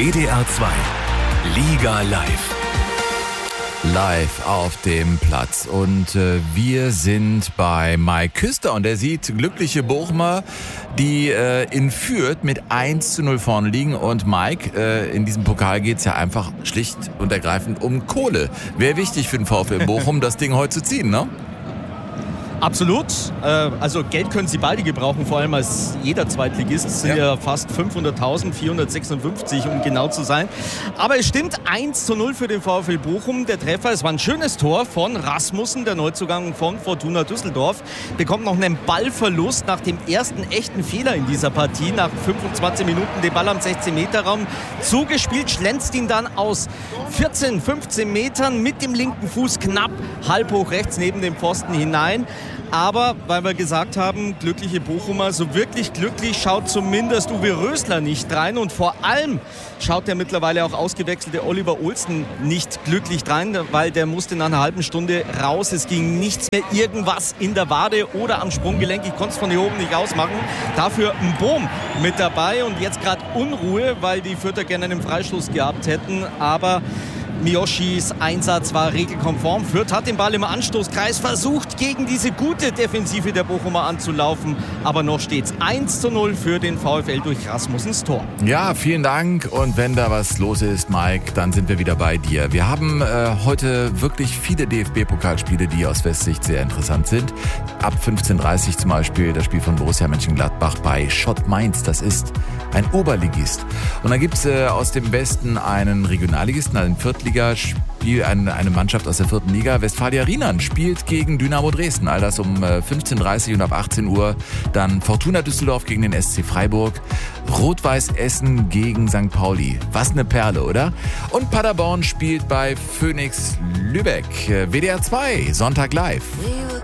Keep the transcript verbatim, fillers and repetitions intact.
W D R zwei Liga live. Live auf dem Platz und äh, wir sind bei Mike Küster und er sieht glückliche Bochumer, die äh, in Fürth mit eins zu null vorne liegen. Und Mike, äh, in diesem Pokal geht's ja einfach schlicht und ergreifend um Kohle. Wäre wichtig für den VfL Bochum, das Ding heute zu ziehen, ne? Absolut. Also Geld können sie beide gebrauchen, vor allem als jeder Zweitligist. Es sind ja, ja fast fünfhunderttausend, vierhundertsechsundfünfzig, um genau zu sein. Aber es stimmt, eins zu null für den VfL Bochum. Der Treffer, es war ein schönes Tor von Rasmussen, der Neuzugang von Fortuna Düsseldorf. Bekommt noch einen Ballverlust nach dem ersten echten Fehler in dieser Partie. Nach fünfundzwanzig Minuten den Ball am sechzehn Meter Raum zugespielt, schlänzt ihn dann aus vierzehn, fünfzehn Metern mit dem linken Fuß knapp halb hoch rechts neben dem Pfosten hinein. Aber, weil wir gesagt haben, glückliche Bochumer, so wirklich glücklich schaut zumindest Uwe Rösler nicht rein. Und vor allem schaut der mittlerweile auch ausgewechselte Oliver Olsen nicht glücklich rein, weil der musste nach einer halben Stunde raus. Es ging nichts mehr, irgendwas in der Wade oder am Sprunggelenk. Ich konnte es von hier oben nicht ausmachen. Dafür ein Bohm mit dabei und jetzt gerade Unruhe, weil die Fürther gerne einen Freistoß gehabt hätten. Aber Miyoshis Einsatz war regelkonform. Fürth hat den Ball im Anstoßkreis versucht, gegen diese gute Defensive der Bochumer anzulaufen. Aber noch steht es eins zu null für den VfL durch Rasmussens Tor. Ja, vielen Dank. Und wenn da was los ist, Mike, dann sind wir wieder bei dir. Wir haben äh, heute wirklich viele D F B-Pokalspiele, die aus Westsicht sehr interessant sind. Ab fünfzehn Uhr dreißig zum Beispiel das Spiel von Borussia Mönchengladbach bei Schott Mainz. Das ist ein Oberligist. Und dann gibt es äh, aus dem Westen einen Regionalligisten, einen Viertligisten. Spiel, eine, eine Mannschaft aus der vierten Liga. Westfalia Riemann spielt gegen Dynamo Dresden. All das um fünfzehn Uhr dreißig und ab achtzehn Uhr dann Fortuna Düsseldorf gegen den S C Freiburg. Rot-Weiß Essen gegen Sankt Pauli. Was eine Perle, oder? Und Paderborn spielt bei Phoenix Lübeck. W D R zwei, Sonntag live.